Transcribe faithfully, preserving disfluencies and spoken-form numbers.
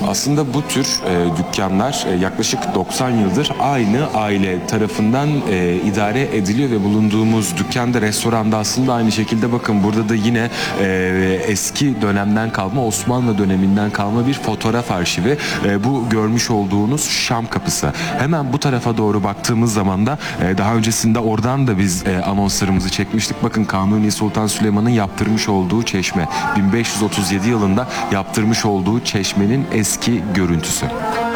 Aslında bu tür e, dükkanlar e, yaklaşık doksan yıldır aynı aile tarafından e, idare ediliyor ve bulunduğumuz dükkanda, restoranda aslında aynı şekilde bakın burada da yine e, eski dönemden kalma, Osmanlı döneminden kalma bir fotoğraf arşivi. E, bu görmüş olduğunuz Şam kapısı. Hemen bu tarafa doğru baktığımız zaman da e, daha öncesinde oradan da biz e, anonslarımızı çekmiştik. Bakın Kanuni Sultan Süleyman'ın yaptırmış olduğu çeşme. bin beş yüz otuz yedi yılında yaptırmış olduğu çeşmenin eski görüntüsü.